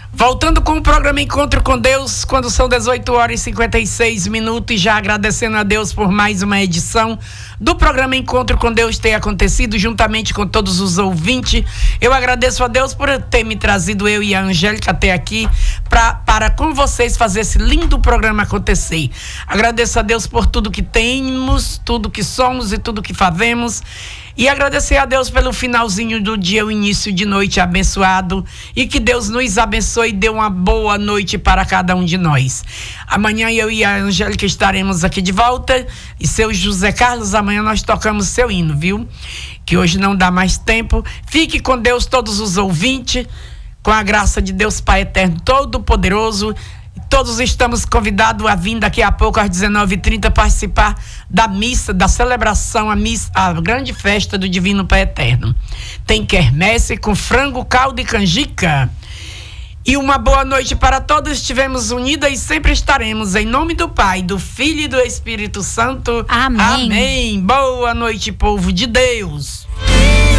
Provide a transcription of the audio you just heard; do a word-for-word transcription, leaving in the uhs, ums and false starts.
Voltando com o programa Encontro com Deus, quando são dezoito horas e cinquenta e seis minutos, e já agradecendo a Deus por mais uma edição do programa Encontro com Deus ter acontecido, juntamente com todos os ouvintes. Eu agradeço a Deus por ter me trazido, eu e a Angélica, até aqui, pra, para com vocês fazer esse lindo programa acontecer. Agradeço a Deus por tudo que temos, tudo que somos e tudo que fazemos. E agradecer a Deus pelo finalzinho do dia, o início de noite abençoado. E que Deus nos abençoe e dê uma boa noite para cada um de nós. Amanhã eu e a Angélica estaremos aqui de volta. E seu José Carlos, amanhã nós tocamos seu hino, viu? Que hoje não dá mais tempo. Fique com Deus, todos os ouvintes. Com a graça de Deus Pai Eterno Todo-Poderoso. Todos estamos convidados a vir daqui a pouco às dezenove e trinta participar da missa, da celebração, a missa, a grande festa do Divino Pai Eterno. Tem quermesse com frango, caldo e canjica. E uma boa noite para todos. Estivemos unidas e sempre estaremos, em nome do Pai, do Filho e do Espírito Santo. Amém. Amém. Boa noite, povo de Deus.